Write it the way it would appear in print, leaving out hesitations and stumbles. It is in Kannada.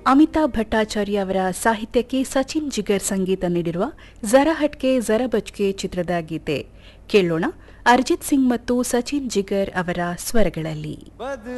ಅಮಿತಾಬ್ ಭಟ್ಟಾಚಾರ್ಯ ಅವರ ಸಾಹಿತ್ಯಕ್ಕೆ ಸಚಿನ್ ಜಿಗರ್ ಸಂಗೀತ ನೀಡಿರುವ ಜರಾ ಹಟ್ಕೆ ಜರಾ ಬಚ್ಕೆ ಚಿತ್ರದ ಗೀತೆ ಕೇಳೋಣ. ಅರಿಜಿತ್ ಸಿಂಗ್ ಮತ್ತು ಸಚಿನ್ ಜಿಗರ್ ಅವರ ಸ್ವರಗಳಲ್ಲಿ.